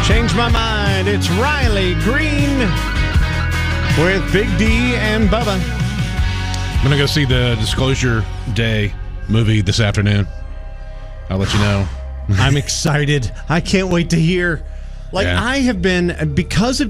Change my mind. It's Riley Green with Big D and Bubba. I'm going to go see the Disclosure Day movie this afternoon. I'll let you know. I'm excited. I can't wait to hear. Yeah. I have been, because of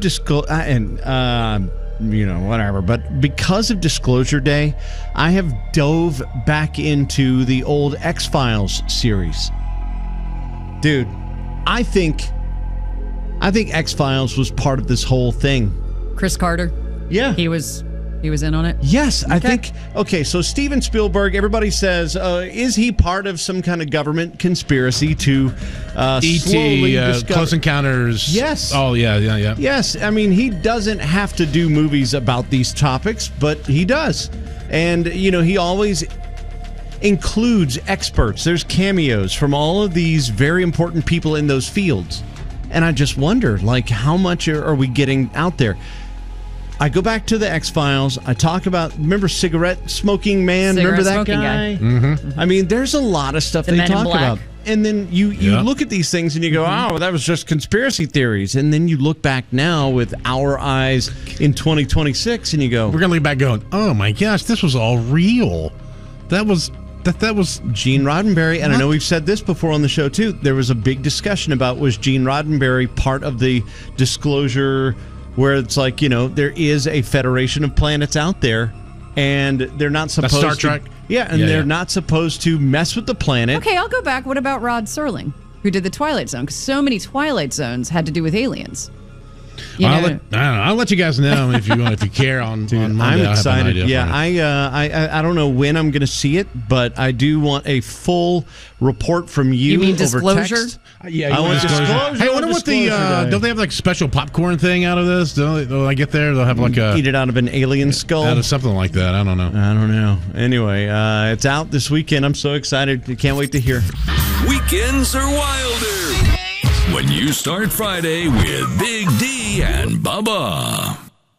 whatever, but because of Disclosure Day, I have dove back into the old X-Files series. Dude, I think X-Files was part of this whole thing. Chris Carter. Yeah. He was in on it? Yes, okay. I think. Okay, so Steven Spielberg, everybody says, is he part of some kind of government conspiracy to slowly discover... Close Encounters. Yes. Oh, yeah. Yes, I mean, he doesn't have to do movies about these topics, but he does. And, he always includes experts. There's cameos from all of these very important people in those fields. And I just wonder, how much are we getting out there? I go back to the X-Files. I talk about, remember Cigarette Smoking Man? Remember that guy? Mm-hmm. I mean, there's a lot of stuff they talk about. And then you look at these things and you go, oh, that was just conspiracy theories. And then you look back now with our eyes in 2026 and you go... We're going to look back going, oh my gosh, this was all real. That was Gene Roddenberry, and I know we've said this before on the show too. There was a big discussion about, was Gene Roddenberry part of the disclosure... where it's there is a federation of planets out there, and they're not supposed to... Star Trek? They're not supposed to mess with the planet. Okay, I'll go back. What about Rod Serling, who did the Twilight Zone? Because so many Twilight Zones had to do with aliens. I'll let you guys know if you care on Monday. I'm excited. I don't know when I'm going to see it, but I do want a full report from you. You mean over disclosure? Text. Yeah, I want disclosure. Hey, I wonder what don't they have special popcorn thing out of this? When I get there, they'll have eat it out of an alien skull, out of something like that. I don't know. Anyway, it's out this weekend. I'm so excited. Can't wait to hear. Weekends are wilder when you start Friday with Big D and Bubba.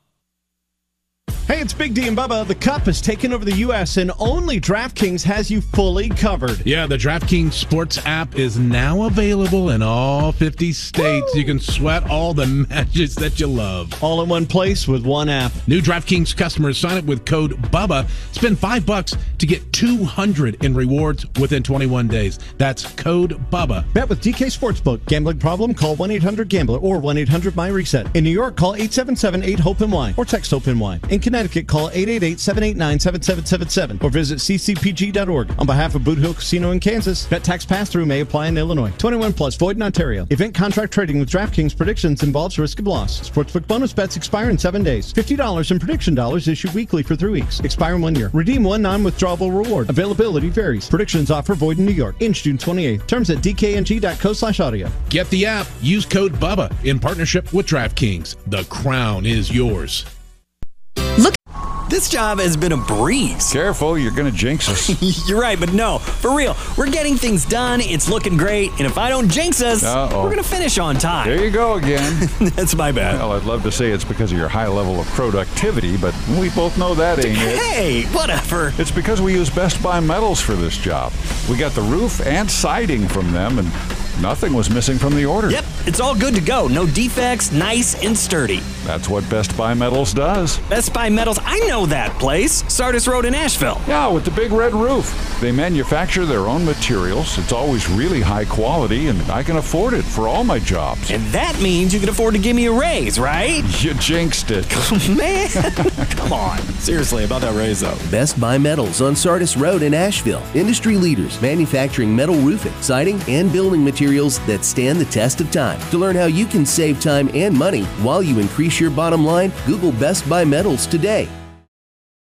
Hey, it's Big D and Bubba. The Cup has taken over the U.S. and only DraftKings has you fully covered. Yeah, the DraftKings Sports app is now available in all 50 states. Woo! You can sweat all the matches that you love. All in one place with one app. New DraftKings customers sign up with code BUBBA. Spend $5 to get $200 in rewards within 21 days. That's code BUBBA. Bet with DK Sportsbook. Gambling problem? Call 1-800-GAMBLER or 1-800-MY-RESET. In New York, call 877-8-HOPE-NY or text HOPE-NY. In Connecticut, call 888-789-7777 or visit ccpg.org. On behalf of Boot Hill Casino in Kansas, bet tax pass-through may apply in Illinois. 21 plus, void in Ontario. Event contract trading with DraftKings predictions involves risk of loss. Sportsbook bonus bets expire in 7 days. $50 in prediction dollars issued weekly for 3 weeks. Expire in 1 year. Redeem one non-withdrawable reward. Availability varies. Predictions offer void in New York. Ends June 28th. Terms at dkng.co/audio. Get the app. Use code BUBBA in partnership with DraftKings. The crown is yours. Look, this job has been a breeze. Careful, you're going to jinx us. You're right, but no, for real. We're getting things done, it's looking great, and if I don't jinx us, we're going to finish on time. There you go again. That's my bad. Well, I'd love to say it's because of your high level of productivity, but we both know that ain't it. Hey, whatever. It's because we use Best Buy Metals for this job. We got the roof and siding from them, and nothing was missing from the order. Yep, it's all good to go. No defects, nice and sturdy. That's what Best Buy Metals does. Best Buy Metals, I know that place. Sardis Road in Asheville. Yeah, with the big red roof. They manufacture their own materials. It's always really high quality, and I can afford it for all my jobs. And that means you can afford to give me a raise, right? You jinxed it. Man, come on. Seriously, about that raise, though. Best Buy Metals on Sardis Road in Asheville. Industry leaders manufacturing metal roofing, siding, and building materials that stand the test of time. To learn how you can save time and money while you increase your bottom line, Google Best Buy Metals today.